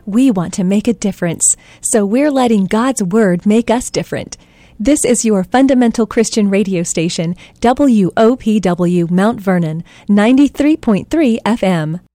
We want to make a difference, so we're letting God's Word make us different. This is your fundamental Christian radio station, WOPW Mount Vernon, 93.3 FM.